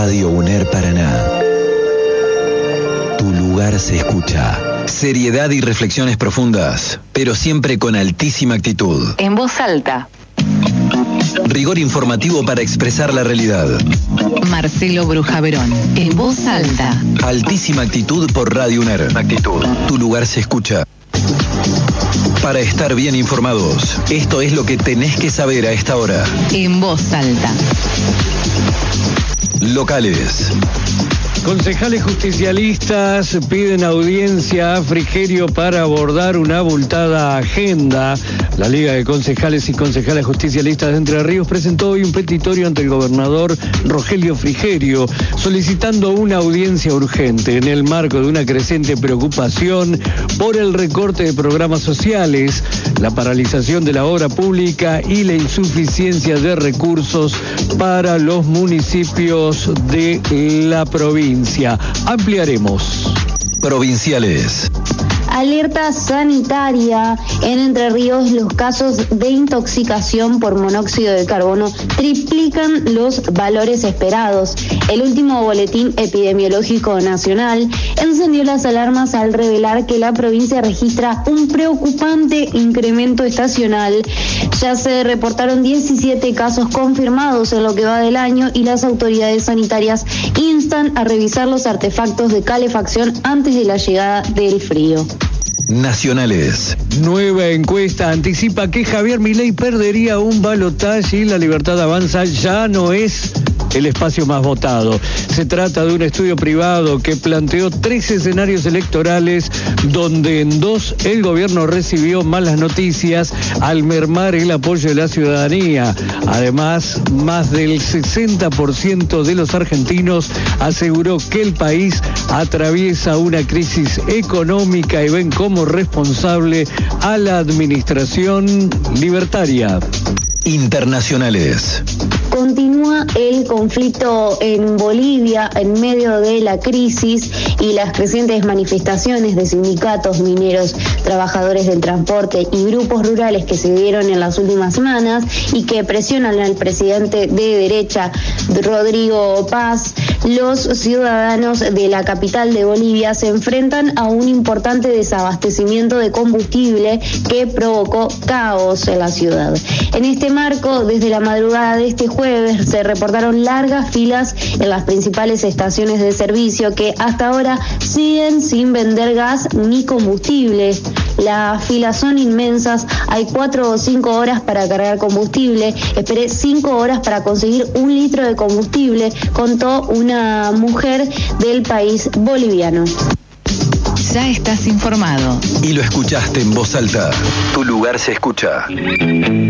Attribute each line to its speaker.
Speaker 1: Radio UNER Paraná. Tu lugar se escucha. Seriedad y reflexiones profundas, pero siempre con altísima actitud.
Speaker 2: En voz alta.
Speaker 1: Rigor informativo para expresar la realidad.
Speaker 2: Marcelo Brujaverón. En voz alta.
Speaker 1: Altísima actitud por Radio UNER. Actitud. Tu lugar se escucha. Para estar bien informados, esto es lo que tenés que saber a esta hora.
Speaker 2: En voz alta.
Speaker 1: Locales.
Speaker 3: Concejales justicialistas piden audiencia a Frigerio para abordar una abultada agenda. La Liga de Concejales y Concejales Justicialistas de Entre Ríos presentó hoy un petitorio ante el gobernador Rogelio Frigerio, solicitando una audiencia urgente en el marco de una creciente preocupación por el recorte de programas sociales, la paralización de la obra pública y la insuficiencia de recursos para los municipios de la provincia. Ampliaremos.
Speaker 1: Provinciales.
Speaker 4: Alerta sanitaria. En Entre Ríos, los casos de intoxicación por monóxido de carbono triplican los valores esperados. El último boletín epidemiológico nacional encendió las alarmas al revelar que la provincia registra un preocupante incremento estacional. Ya se reportaron 17 casos confirmados en lo que va del año y las autoridades sanitarias instan a revisar los artefactos de calefacción antes de la llegada del frío.
Speaker 1: Nacionales.
Speaker 3: Nueva encuesta anticipa que Javier Milei perdería un balotaje y La Libertad Avanza ya no es el espacio más votado. Se trata de un estudio privado que planteó 3 escenarios electorales donde en 2 el gobierno recibió malas noticias al mermar el apoyo de la ciudadanía. Además, más del 60% de los argentinos aseguró que el país atraviesa una crisis económica y ven como responsable a la administración libertaria.
Speaker 1: Internacionales.
Speaker 4: Continúa el conflicto en Bolivia en medio de la crisis y las crecientes manifestaciones de sindicatos mineros, trabajadores del transporte y grupos rurales que se dieron en las últimas semanas y que presionan al presidente de derecha, Rodrigo Paz. Los ciudadanos de la capital de Bolivia se enfrentan a un importante desabastecimiento de combustible que provocó caos en la ciudad. En este marco, desde la madrugada de este jueves se reportaron largas filas en las principales estaciones de servicio que hasta ahora siguen sin vender gas ni combustible. Las filas son inmensas, hay 4 o 5 horas para cargar combustible, esperé 5 horas para conseguir 1 litro de combustible, contó una mujer del país boliviano.
Speaker 2: Ya estás informado.
Speaker 1: Y lo escuchaste en voz alta. Tu lugar se escucha.